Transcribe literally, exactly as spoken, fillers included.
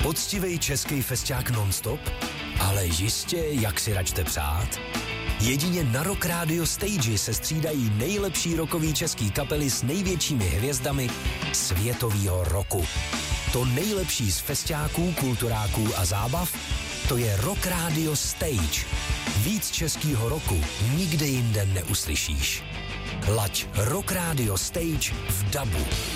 Poctivej český festiák non-stop? Ale jistě, jak si račte přát. Jedině na Rock Radio Stage se střídají nejlepší rockový český kapely s největšími hvězdami světového roku. To nejlepší z festiáků, kulturáků a zábav, to je Rock Radio Stage. Víc českýho roku nikde jinde neuslyšíš. Laď Rock Radio Stage v dabu.